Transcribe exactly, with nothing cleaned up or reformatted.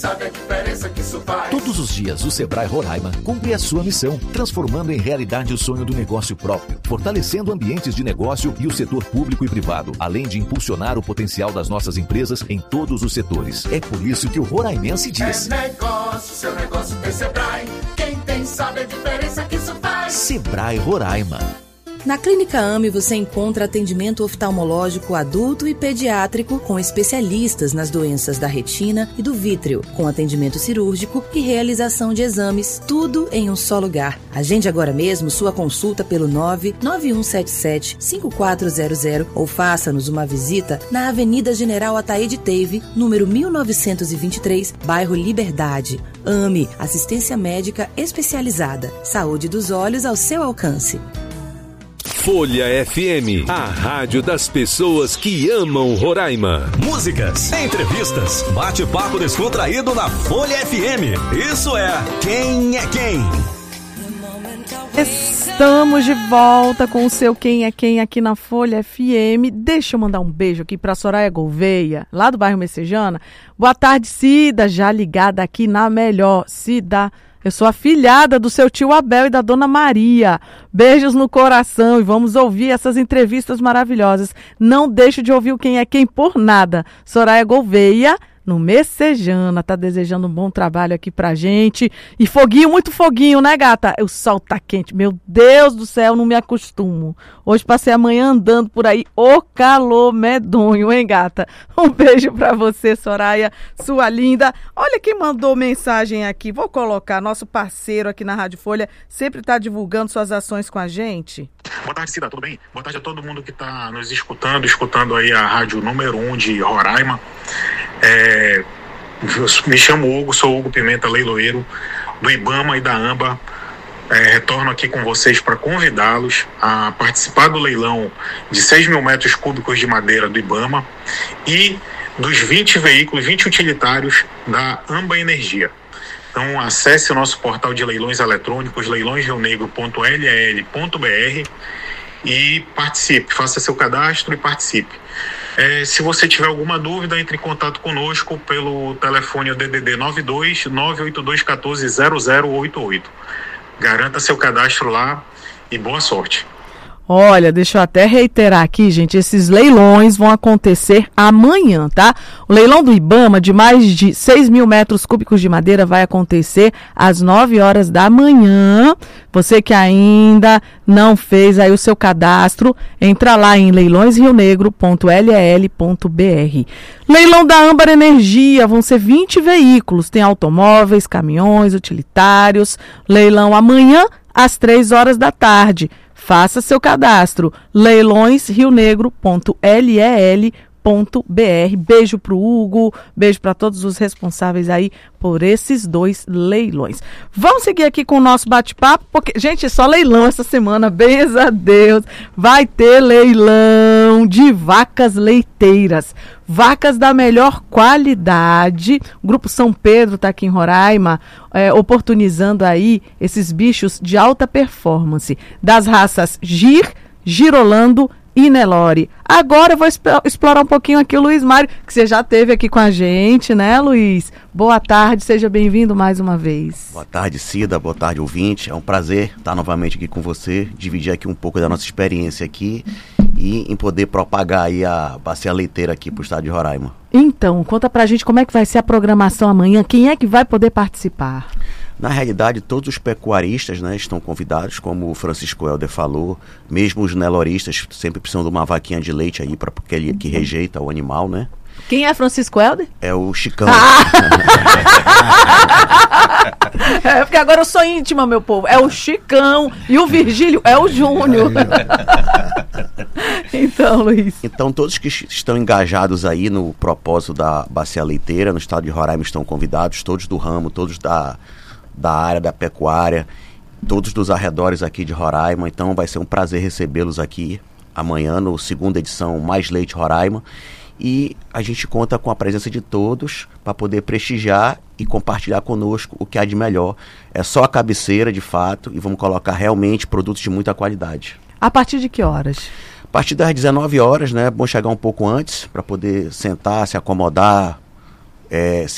Sabe a diferença que isso faz? Todos os dias, o Sebrae Roraima cumpre a sua missão, transformando em realidade o sonho do negócio próprio, fortalecendo ambientes de negócio e o setor público e privado, além de impulsionar o potencial das nossas empresas em todos os setores. É por isso que o roraimense diz: É negócio, seu negócio tem Sebrae. Quem tem sabe a diferença que isso faz. Sebrae Roraima. Na Clínica A M E você encontra atendimento oftalmológico adulto e pediátrico com especialistas nas doenças da retina e do vítreo, com atendimento cirúrgico e realização de exames, tudo em um só lugar. Agende agora mesmo sua consulta pelo nove nove um sete sete cinco quatro zero zero ou faça-nos uma visita na Avenida General Ataíde Teve, número mil novecentos e vinte e três, bairro Liberdade. A M E, assistência médica especializada. Saúde dos olhos ao seu alcance. Folha F M, a rádio das pessoas que amam Roraima. Músicas, entrevistas, bate-papo descontraído na Folha F M. Isso é Quem é Quem. Estamos de volta com o seu Quem é Quem aqui na Folha F M. Deixa eu mandar um beijo aqui para Soraya Gouveia, lá do bairro Messejana. Boa tarde, Cida, já ligada aqui na melhor. Cida, eu sou afilhada do seu tio Abel e da dona Maria. Beijos no coração e vamos ouvir essas entrevistas maravilhosas. Não deixe de ouvir o Quem é Quem por nada. Soraya Gouveia, no Messejana, tá desejando um bom trabalho aqui pra gente. E foguinho, muito foguinho, né, gata? O sol tá quente, meu Deus do céu, não me acostumo. Hoje passei a manhã andando por aí, ô calor medonho, hein, gata? Um beijo pra você, Soraya, sua linda. Olha quem mandou mensagem aqui, vou colocar, nosso parceiro aqui na Rádio Folha, sempre tá divulgando suas ações com a gente. Boa tarde, Cida, tudo bem? Boa tarde a todo mundo que tá nos escutando, escutando aí a rádio número um de Roraima. É, me chamo Hugo, sou Hugo Pimenta, leiloeiro do IBAMA e da AMBA. É, retorno aqui com vocês para convidá-los a participar do leilão de seis mil metros cúbicos de madeira do IBAMA e dos vinte veículos, vinte utilitários da AMBA Energia. Então acesse o nosso portal de leilões eletrônicos, leilões rio negro ponto l l ponto b r e participe, faça seu cadastro e participe. É, se você tiver alguma dúvida, entre em contato conosco pelo telefone D D D nove dois nove oito dois um quatro zero zero oito oito. Garanta seu cadastro lá e boa sorte. Olha, deixa eu até reiterar aqui, gente, esses leilões vão acontecer amanhã, tá? O leilão do IBAMA de mais de seis mil metros cúbicos de madeira vai acontecer às nove horas da manhã. Você que ainda não fez aí o seu cadastro, entra lá em leilões rio negro ponto l l ponto b r. Leilão da Âmbar Energia, vão ser vinte veículos, tem automóveis, caminhões, utilitários. Leilão amanhã às três horas da tarde. Faça seu cadastro, leilões rio negro ponto l l ponto b r. Beijo pro Hugo, beijo para todos os responsáveis aí por esses dois leilões. Vamos seguir aqui com o nosso bate-papo, porque, gente, é só leilão essa semana, benza a Deus. Vai ter leilão de vacas leiteiras, vacas da melhor qualidade. O Grupo São Pedro está aqui em Roraima, é, oportunizando aí esses bichos de alta performance, das raças Gir, Girolando e Nelore. Agora eu vou exp- explorar um pouquinho aqui o Luiz Mário, que você já esteve aqui com a gente, né, Luiz? Boa tarde, seja bem-vindo mais uma vez. Boa tarde, Cida, boa tarde, ouvinte. É um prazer estar novamente aqui com você, dividir aqui um pouco da nossa experiência aqui e em poder propagar aí a bacia leiteira aqui para o estado de Roraima. Então, conta pra gente como é que vai ser a programação amanhã, quem é que vai poder participar? Na realidade, todos os pecuaristas, né, estão convidados, como o Francisco Helder falou, mesmo os neloristas sempre precisam de uma vaquinha de leite aí, para porque ele que rejeita o animal, né? Quem é Francisco Helder? É o Chicão. Ah! É porque agora eu sou íntima, meu povo. É o Chicão e o Virgílio é o Júnior. Então, Luiz. Então, todos que estão engajados aí no propósito da bacia leiteira, no estado de Roraima, estão convidados, todos do ramo, todos da, da área da pecuária, todos dos arredores aqui de Roraima. Então, vai ser um prazer recebê-los aqui amanhã, no segunda edição Mais Leite Roraima. E a gente conta com a presença de todos para poder prestigiar e compartilhar conosco o que há de melhor. É só a cabeceira, de fato, e vamos colocar realmente produtos de muita qualidade. A partir de que horas? A partir das dezenove horas, né? É bom chegar um pouco antes para poder sentar, se acomodar, é, se